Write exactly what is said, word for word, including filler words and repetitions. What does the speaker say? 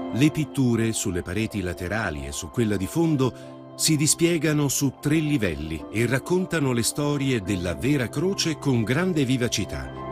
Le pitture sulle pareti laterali e su quella di fondo si dispiegano su tre livelli e raccontano le storie della vera croce con grande vivacità.